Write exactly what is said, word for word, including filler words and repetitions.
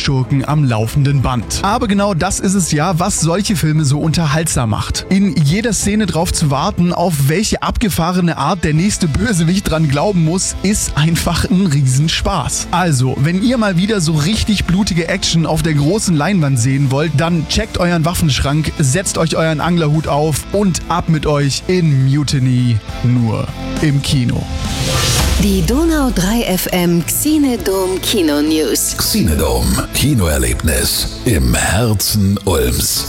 Actionschurken am laufenden Band. Aber genau das ist es ja, was solche Filme so unterhaltsam macht. In jeder Szene drauf zu warten, auf welche abgefahrene Art der nächste Bösewicht dran glauben muss, ist einfach ein Riesenspaß. Also, wenn ihr mal wieder so richtig blutige Action auf der großen Leinwand sehen wollt, dann checkt euren Waffenschrank, setzt euch euren Anglerhut auf und ab mit euch in Mutiny, nur im Kino. Die Donau drei F M Xenodome Kino News. Xenodome Kinoerlebnis im Herzen Ulms.